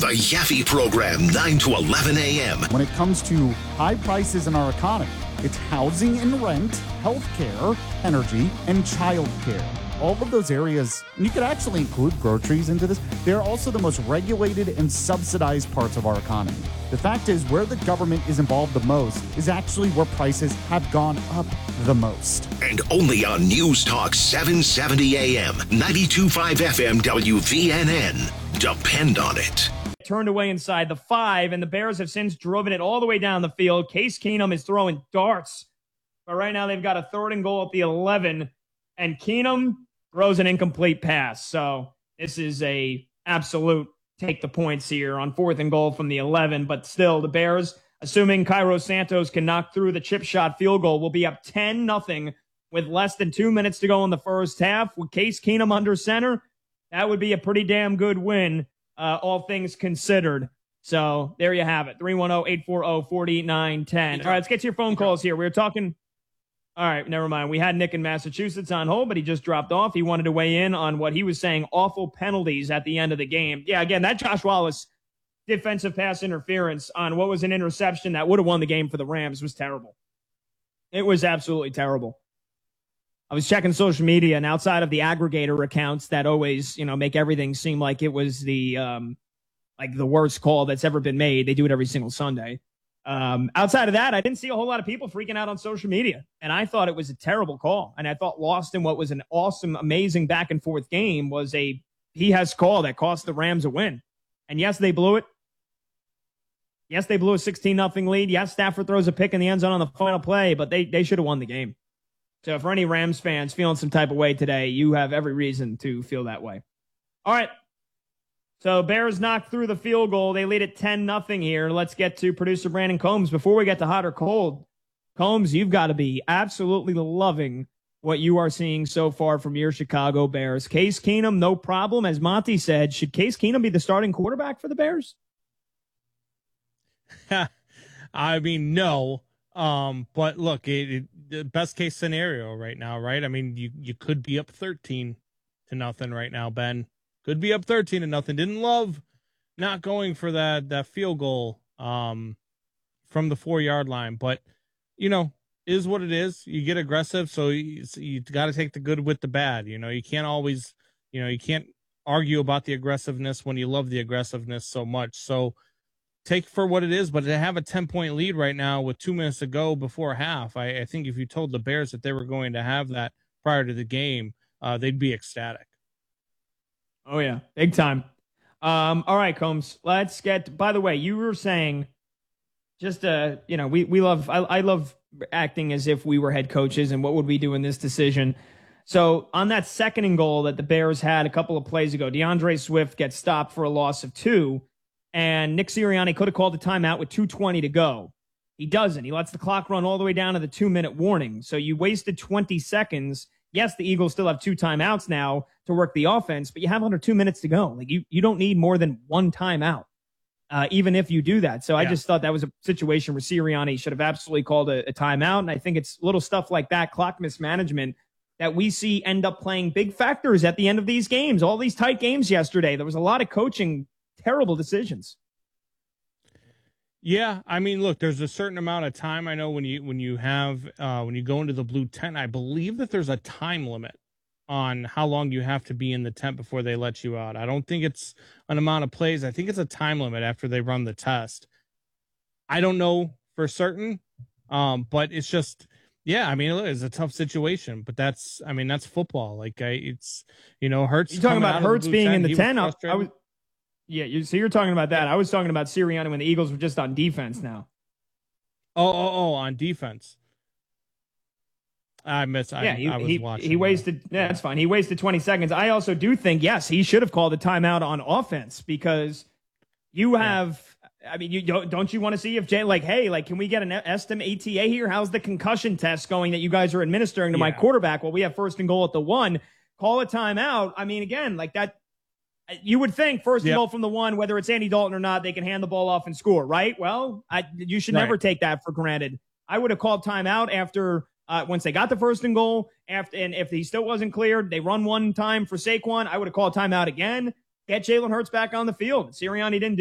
The Yaffe Program, 9 to 11 a.m. When it comes to high prices in our economy, it's housing and rent, healthcare, energy, and childcare. All of those areas, and you could actually include groceries into this, they're also the most regulated and subsidized parts of our economy. The fact is, where the government is involved the most is actually where prices have gone up the most. And only on News Talk 770 AM, 92.5 FM WVNN. Depend on it. Turned away inside the 5, and the Bears have since driven it all the way down the field. Case Keenum is throwing darts, but right now they've got a 3rd and goal at the 11, and Keenum throws an incomplete pass. So this is a absolute take the points here on 4th and goal from the 11, but still the Bears, assuming Cairo Santos can knock through the chip shot field goal, will be up 10-0 with less than 2 minutes to go in the first half. With Case Keenum under center, that would be a pretty damn good win. All things considered. So there you have it. 310-840-4910. All right, let's get to your phone calls here. We were talking. All right, never mind. We had Nick in Massachusetts on hold, but he just dropped off. He wanted to weigh in on what he was saying, awful penalties at the end of the game. Yeah, again, that Josh Wallace defensive pass interference on what was an interception that would have won the game for the Rams was terrible. It was absolutely terrible. I was checking social media, and outside of the aggregator accounts that always, make everything seem like it was the worst call that's ever been made. They do it every single Sunday. Outside of that, I didn't see a whole lot of people freaking out on social media, and I thought it was a terrible call. And I thought lost in what was an awesome, amazing back and forth game was he has call that cost the Rams a win. And yes, they blew it. Yes, they blew a 16-0 lead. Yes, Stafford throws a pick in the end zone on the final play, but they should have won the game. So for any Rams fans feeling some type of way today, you have every reason to feel that way. All right. So Bears knocked through the field goal. They lead at 10-0 here. Let's get to producer Brandon Combs. Before we get to hot or cold, Combs, you've got to be absolutely loving what you are seeing so far from your Chicago Bears. Case Keenum, no problem. As Monty said, should Case Keenum be the starting quarterback for the Bears? I mean, no. But look, the best case scenario right now, right? I mean, you could be up 13-0 right now, Ben. Could be up 13-0. Didn't love not going for that field goal from the 4-yard line, but is what it is. You get aggressive, so you got to take the good with the bad. You can't always, you can't argue about the aggressiveness when you love the aggressiveness so much. So take for what it is, but to have a 10-point lead right now with 2 minutes to go before half, I think if you told the Bears that they were going to have that prior to the game, they'd be ecstatic. Oh, yeah, big time. All right, Combs, let's get, by the way, you were saying just, I love acting as if we were head coaches and what would we do in this decision. So on that 2nd and goal that the Bears had a couple of plays ago, DeAndre Swift gets stopped for a loss of 2. And Nick Sirianni could have called a timeout with 2:20 to go. He doesn't. He lets the clock run all the way down to the 2-minute warning. So you wasted 20 seconds. Yes, the Eagles still have 2 timeouts now to work the offense, but you have under 2 minutes to go. Like you don't need more than 1 timeout, even if you do that. So I just thought that was a situation where Sirianni should have absolutely called a timeout. And I think it's little stuff like that, clock mismanagement, that we see end up playing big factors at the end of these games. All these tight games yesterday, there was a lot of coaching terrible decisions. Yeah, I mean, look, there's a certain amount of time. I know when you go into the blue tent, I believe that there's a time limit on how long you have to be in the tent before they let you out. I don't think it's an amount of plays. I think it's a time limit after they run the test. I don't know for certain, but it's just, yeah, I mean, it's a tough situation, but that's football. Like Hurts. You're talking about Hurts being in the tent. So you're talking about that. I was talking about Sirianni when the Eagles were just on defense now. Oh, on defense. I was watching. He wasted. Yeah, that's fine. He wasted 20 seconds. I also do think, yes, he should have called a timeout on offense because you have. I mean, don't you want to see if Jay can we get an estimate ETA here? How's the concussion test going that you guys are administering to my quarterback? Well, we have 1st and goal at the 1. Call a timeout. I mean, again, like that. You would think 1st and goal from the 1, whether it's Andy Dalton or not, they can hand the ball off and score, right? Well, you should never take that for granted. I would have called timeout after once they got the 1st and goal. And if he still wasn't cleared, they run one time for Saquon. I would have called timeout again. Get Jalen Hurts back on the field. Sirianni didn't do